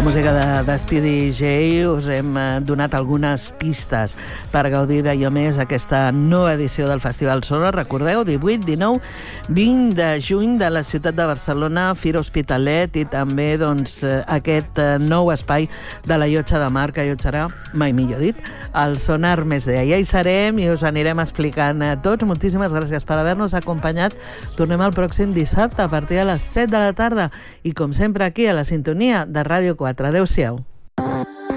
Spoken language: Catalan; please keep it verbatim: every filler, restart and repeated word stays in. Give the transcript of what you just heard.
música de, de Speedy J us hem donat algunes pistes per gaudir d'allò més aquesta nova edició del Festival Sonar. Recordeu, divuit, dinou, vint de juny de la ciutat de Barcelona, Fira Hospitalet, i també doncs, aquest nou espai de la Llotja de Mar, que allotjarà, mai millor dit, el Sonar Més de. Ja hi serem i us anirem explicant a tots. Moltíssimes gràcies per haver-nos acompanyat. Tornem el pròxim dissabte a partir de les set de la tarda i, com sempre, aquí a la sintonia de Ràdio quatre. Adéu-siau.